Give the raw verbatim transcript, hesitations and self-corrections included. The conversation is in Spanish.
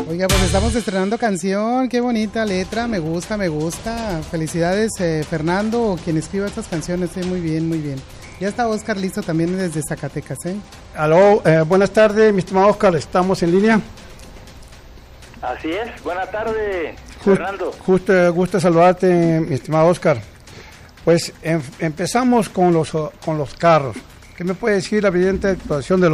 Oiga, pues estamos estrenando canción, qué bonita letra, me gusta, me gusta. Felicidades, eh, Fernando, quien escriba estas canciones, eh, muy bien, muy bien. Ya está Oscar listo también desde Zacatecas, ¿eh? Aló, eh, buenas tardes, mi estimado Oscar, ¿estamos en línea? Así es, buenas tardes, Just, Fernando. Justo, gusto saludarte, mi estimado Oscar. Pues em, empezamos con los, con los carros. ¿Qué me puede decir la brillante actuación de los